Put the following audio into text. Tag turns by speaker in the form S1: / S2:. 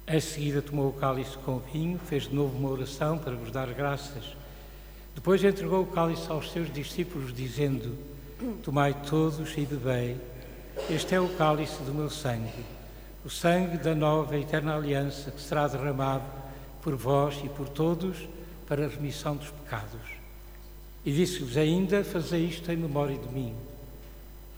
S1: Em seguida tomou o cálice com vinho, fez de novo uma oração para vos dar graças. Depois entregou o cálice aos seus discípulos, dizendo: Tomai todos e bebei, este é o cálice do meu sangue, o sangue da nova e eterna aliança, que será derramado por vós e por todos para a remissão dos pecados. E disse-lhes ainda: Fazei isto em memória de mim.